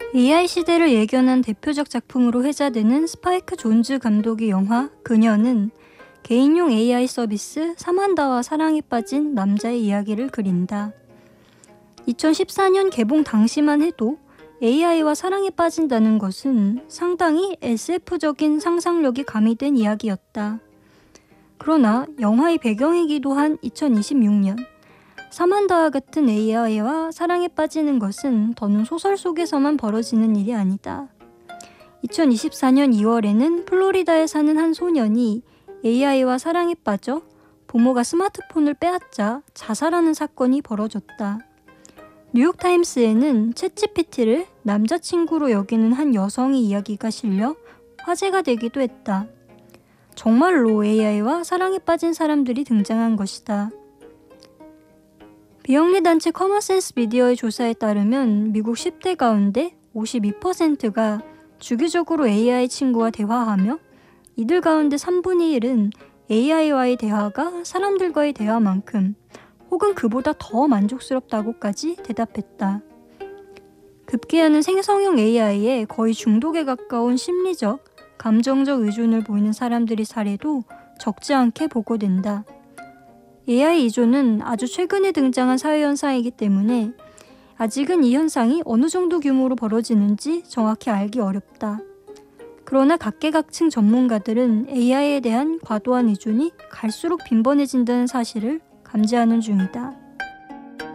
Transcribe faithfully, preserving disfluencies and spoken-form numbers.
에이아이 시대를 예견한 대표적 작품으로 회자되는 스파이크 존즈 감독의 영화 그녀는 개인용 에이아이 서비스 사만다와 사랑에 빠진 남자의 이야기를 그린다. 이천십사 년 개봉 당시만 해도 에이아이와 사랑에 빠진다는 것은 상당히 에스에프적인 상상력이 가미된 이야기였다. 그러나 영화의 배경이기도 한 이천이십육 년, 사만다와 같은 에이아이와 사랑에 빠지는 것은 더는 소설 속에서만 벌어지는 일이 아니다. 이천이십사 년 이월에는 플로리다에 사는 한 소년이 에이아이와 사랑에 빠져 부모가 스마트폰을 빼앗자 자살하는 사건이 벌어졌다. 뉴욕타임스에는 챗지피티를 남자친구로 여기는 한 여성의 이야기가 실려 화제가 되기도 했다. 정말로 에이아이와 사랑에 빠진 사람들이 등장한 것이다. 비영리 단체 커먼센스 미디어의 조사에 따르면 미국 십 대 가운데 오십이 퍼센트가 주기적으로 에이아이 친구와 대화하며 이들 가운데 삼분의 일은 에이아이와의 대화가 사람들과의 대화만큼 혹은 그보다 더 만족스럽다고까지 대답했다. 급기야는 생성형 에이아이에 거의 중독에 가까운 심리적, 감정적 의존을 보이는 사람들의 사례도 적지 않게 보고된다. 에이아이 의존은 아주 최근에 등장한 사회현상이기 때문에 아직은 이 현상이 어느 정도 규모로 벌어지는지 정확히 알기 어렵다. 그러나 각계각층 전문가들은 에이아이에 대한 과도한 의존이 갈수록 빈번해진다는 사실을 감지하는 중이다.